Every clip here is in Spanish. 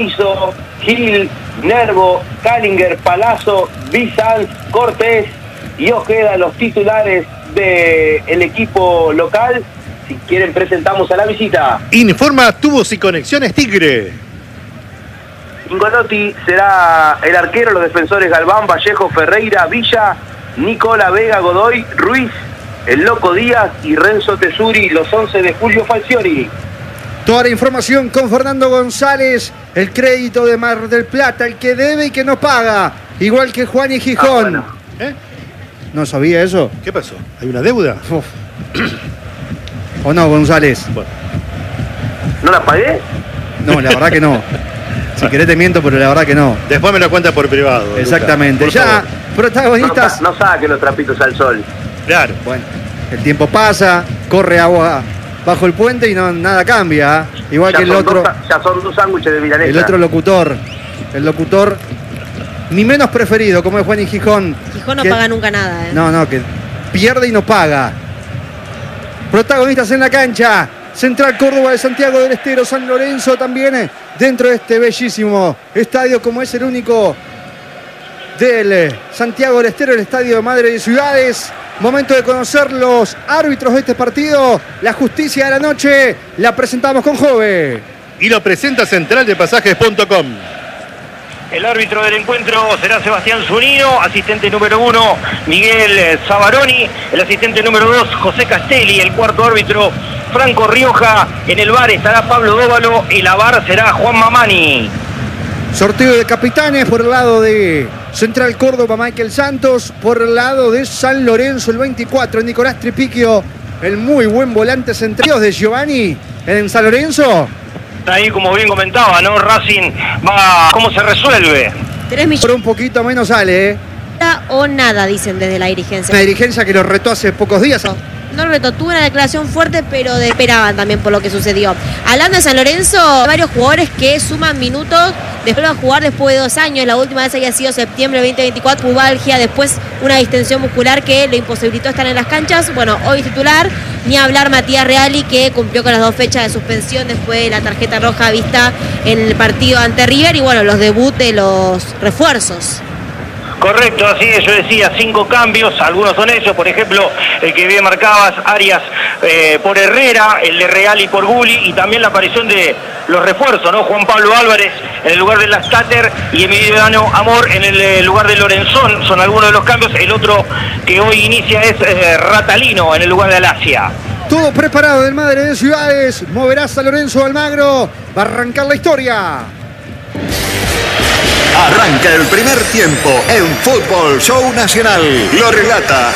Gil, Nervo, Callinger, Palazzo, Bizanz, Cortés y Ojeda, los titulares del equipo local. Si quieren, presentamos a la visita. Informa Tubos y Conexiones Tigre. Ingolotti será el arquero, los defensores Galván, Vallejo, Ferreira, Villa, Nicola, Vega, Godoy, Ruiz, el Loco Díaz y Renzo Tesuri, los 11 de Julio Falcioni. Toda la información con Fernando González, el crédito de Mar del Plata, el que debe y que no paga, igual que Juan y Gijón. Bueno. ¿No sabía eso? ¿Qué pasó? ¿Hay una deuda? Uf. ¿O no, González? Bueno. ¿No la pagué? No, la verdad que no. Si querés te miento, pero la verdad que no. Después me lo cuenta por privado. Exactamente. Luca, ya, protagonistas. No saque los trapitos al sol. Claro. Bueno, el tiempo pasa, corre agua bajo el puente y no nada cambia. Igual Ya que el otro. Ya son dos sándwiches de milanesa. El otro locutor. El locutor ni menos preferido, como es Juan y Gijón. Gijón no paga nunca nada, ¿eh? No, que pierde y no paga. Protagonistas en la cancha. Central Córdoba de Santiago del Estero, San Lorenzo también dentro de este bellísimo estadio, como es el único del Santiago del Estero, el estadio de Madre de Ciudades. Momento de conocer los árbitros de este partido. La justicia de la noche la presentamos con Jove. Y lo presenta centraldepasajes.com. El árbitro del encuentro será Sebastián Zunino, asistente número 1 Miguel Zabaroni, el asistente número 2 José Castelli, el cuarto árbitro Franco Rioja, en el VAR estará Pablo Dóvalo y la VAR será Juan Mamani. Sorteo de capitanes por el lado de Central Córdoba, Michael Santos, por el lado de San Lorenzo, el 24, Nicolás Tripiquio, el muy buen volante central de Giovanni en San Lorenzo. Ahí, como bien comentaba, ¿no? Racing va, ¿cómo se resuelve? 3 millones. Por un poquito menos sale, O nada, dicen desde la dirigencia. Una dirigencia que lo retó hace pocos días. Norberto tuvo una declaración fuerte, pero esperaban también por lo que sucedió. Hablando de San Lorenzo, varios jugadores que suman minutos después de jugar después de 2 años. La última vez había sido septiembre de 2024, pubalgia, después una distensión muscular que lo imposibilitó estar en las canchas. Bueno, hoy titular, ni hablar Matías Reali, que cumplió con las 2 fechas de suspensión después de la tarjeta roja vista en el partido ante River. Y bueno, los debuts de los refuerzos. Correcto, así es, yo decía 5 cambios, algunos son ellos, por ejemplo, el que bien marcabas, Arias por Herrera, el de Reali por Gulli, y también la aparición de los refuerzos, ¿no? Juan Pablo Álvarez en el lugar de Lastater y Emiliano Amor en el lugar de Lorenzón, son algunos de los cambios. El otro que hoy inicia es Ratalino en el lugar de Alasia. Todo preparado del Madre de Ciudades, moverá San Lorenzo Almagro, va a arrancar la historia. Arranca el primer tiempo en Fútbol Show Nacional. Lo relata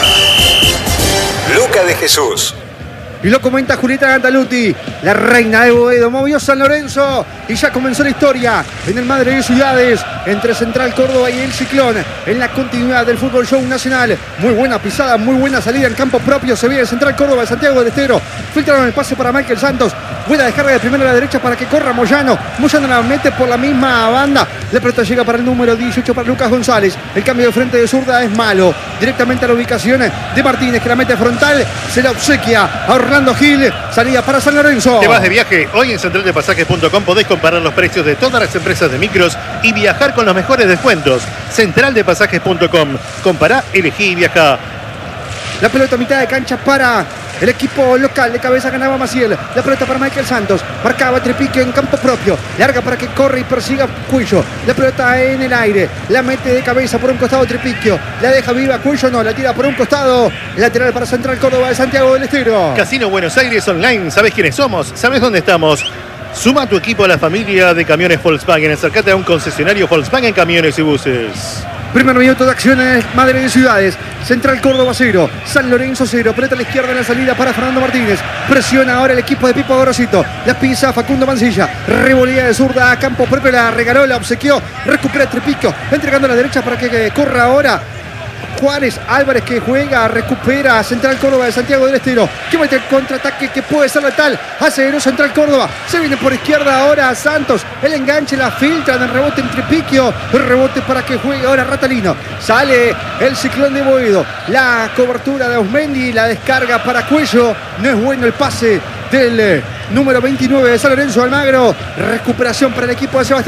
Luca de Jesús. Y lo comenta Julieta Gantaluti, la reina de Boedo. Movió San Lorenzo y ya comenzó la historia en el Madre de Ciudades entre Central Córdoba y el Ciclón en la continuidad del Fútbol Show Nacional. Muy buena pisada, muy buena salida en campo propio. Se viene Central Córdoba de Santiago del Estero. Filtraron el pase para Michael Santos. Buena descarga de primera a la derecha para que corra Moyano. Moyano la mete por la misma banda. La pelota llega para el número 18 para Lucas González. El cambio de frente de zurda es malo. Directamente a la ubicación de Martínez, que la mete frontal. Se la obsequia a Orlando Gil. Salida para San Lorenzo. Te vas de viaje. Hoy en centraldepasajes.com podés comparar los precios de todas las empresas de micros y viajar con los mejores descuentos. Centraldepasajes.com. Compará, elegí y viajá. La pelota a mitad de cancha para el equipo local. De cabeza ganaba Maciel. La pelota para Michael Santos. Marcaba Tripiquio en campo propio. Larga para que corre y persiga Cuillo. La pelota en el aire. La mete de cabeza por un costado Tripiquio. La deja viva Cuillo. No, la tira por un costado. Lateral para Central Córdoba de Santiago del Estero. Casino Buenos Aires Online. ¿Sabés quiénes somos? ¿Sabés dónde estamos? Suma a tu equipo a la familia de camiones Volkswagen. Acércate a un concesionario Volkswagen Camiones y Buses. Primer minuto de acción en Madre de Ciudades. Central Córdoba 0, San Lorenzo 0. Pelota a la izquierda en la salida para Fernando Martínez. Presiona ahora el equipo de Pipo Gorosito. La pisa Facundo Mancilla. Revolía de zurda a campo propio. La regaló, la obsequió. Recupera Tripiquio. Entregando a la derecha para que corra ahora Juárez. Álvarez que juega, recupera Central Córdoba de Santiago del Estero. Que mete el contraataque que puede ser letal. Aceleró Central Córdoba. Se viene por izquierda ahora Santos. El enganche, la filtra del rebote en Tripiquio. El rebote para que juegue ahora Ratalino. Sale el Ciclón de Boedo. La cobertura de Osmendi. La descarga para Cuello. No es bueno el pase del número 29 de San Lorenzo Almagro. Recuperación para el equipo de Sebastián.